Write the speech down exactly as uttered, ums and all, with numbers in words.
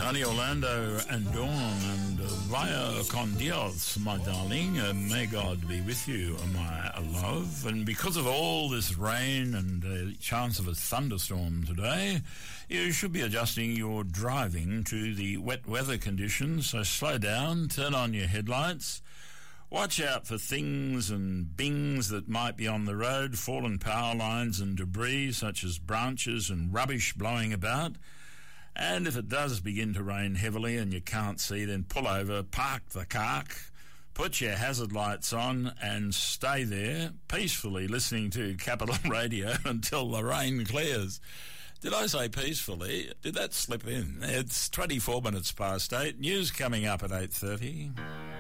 Ali Orlando and Dawn, and uh, Vaya con Dios, my darling. Uh, may God be with you, my love. And because of all this rain and uh, chance of a thunderstorm today, you should be adjusting your driving to the wet weather conditions. So slow down, turn on your headlights. Watch out for things and bings that might be on the road, fallen power lines and debris such as branches and rubbish blowing about. And if it does begin to rain heavily and you can't see, then pull over, park the car, put your hazard lights on and stay there peacefully listening to Capital Radio until the rain clears. Did I say peacefully? Did that slip in? It's twenty-four minutes past eight. News coming up at eight thirty.